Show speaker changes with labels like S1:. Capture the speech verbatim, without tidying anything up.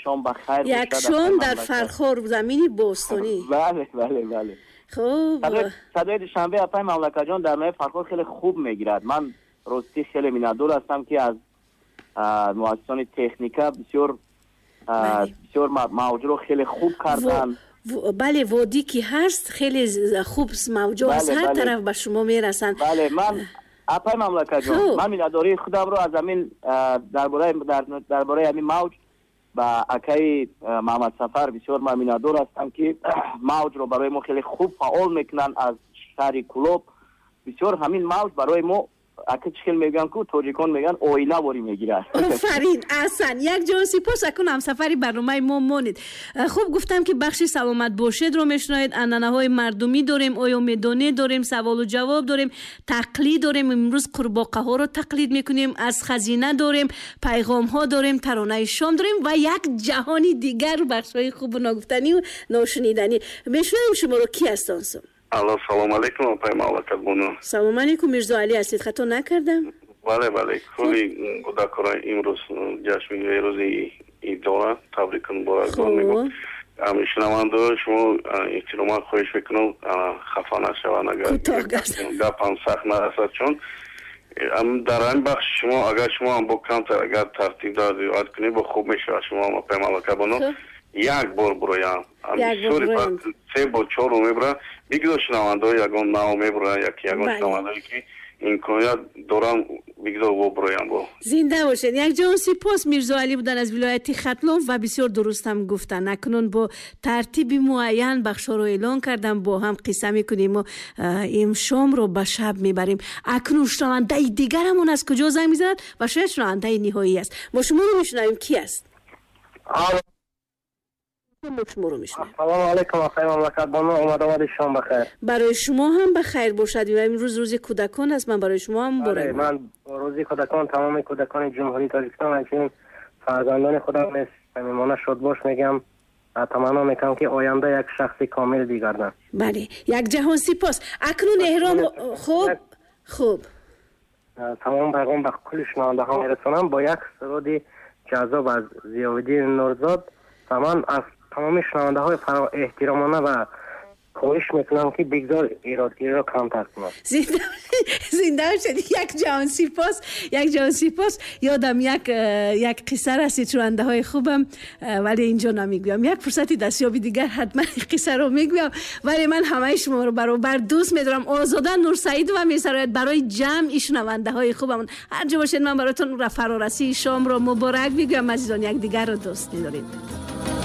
S1: شام بخیر.
S2: یک شام در فرخار زمین بوستانی.
S1: بله بله بله.
S2: خوب.
S1: صدای دوشنبه اپای مملکت جان در نوع فرخار خیلی خوب میگیرد. من راستی خیلی میندور هستم که از مؤسسان تکنیکا بسیار بسیار موج رو خیلی خوب کردن.
S2: بله وادی که هست خیلی خوب موج از هر طرف به شما میرسن.
S1: بله من اپای مملکت جان من مینداری خودم رو از همین درباره درباره همین موج با اکای محمد سفر بسیار من میندور هستم که موج رو برای ما خیلی خوب فعال میکنن از شهر کلوب. بسیار همین موج برای ما اگه چخیل میگن که توجیکان میگن آینه باری میگیرن.
S2: آفرین احسن. یک جان سپاس اکنون هم سفری برنامه ما مانید. خوب گفتم که بخش سلامت باشد رو میشنوید. انانه های مردمی داریم، آیا میدانه داریم، سوال و جواب داریم، تقلید داریم. امروز قورباغه ها رو تقلید میکنیم، از خزینه داریم، پیغام ها داریم، ترانه شام داریم و یک جهانی دیگر بخش های خوب و نگفتنی و ناشنیدنی. میشنویم شما رو. کی هستن؟
S3: الو سلام علیکم آقای مملکت بانو.
S2: سلام علیکم میرزا علی هستید. خطا نکردم؟
S3: بله بله. کلی کودکان امروز جشن میگیره روز عید داره. تبریک مبارک میگم. شنونده شما احترام خواهش میکنم خفه نشوند اگر گپم سخت نرسد چون در این بخش شما اگر شما هم با کمتر اگر ترتیب داد رعایت کنید با خوب میشه. شما آقای مملکت بانو یک بار برایم سوری پس سه با چهار رو میبره بگذار شنونده یکان نو میبره یکی یکان شنونده که این کنید دارم بگذار با برایم با
S2: زنده باشید. یک جان سپاس. میرزا علی بودن از ولایت ختلون و بسیار درست هم گفتن. اکنون با ترتیب معین بخشا رو اعلان کردم با هم قصه میکنیم و این شام رو به شب میبریم. اکنون شنونده دیگرمون از کجا زنگ میزند و شاید شنونده نهایی است. ما شما رو میشنویم. کی است؟
S4: سلام علیکم آقای مملکت بانو. آمد آمد شام بخیر.
S2: برای شما هم بخیر باشد. و امروز روز کودکان است. من برای شما هم برای
S4: من روز کودکان تمام کودکان جمهوری تاجیکستان همچنین فرزندان خودم نیست میمانه شد باش میگم تمنا میکنم که آینده یک شخص کامل بگردن.
S2: بله یک جهان سپاس. اکنون احرام خوب خوب
S4: تمام پیغام به کل شنونده ها میرسونم با یک سرود جذاب از ضیاءالدین نورزاد. تمام از تمام شنونده های فرا احترامانه و خواهش میکنم که بگذار ایرادگیری را کمتر کنند.
S2: زنده زنده شد. یک جهان سپاس. یک جهان سپاس. یادم یک یک قصه رسید شنونده های خوبم ولی اینجا نمیگویم. یک فرصتی دستیابی دیگر حتما قصه رو میگویم ولی من همه شما رو برابر دوست میدارم. آزاده نورسعید و میسرایت برای جمع شنونده های خوبم هر جا باشید من براتون فرارسی شام رو مبارک میگویم. عزیزان یک دیگر رو دوست میدارید.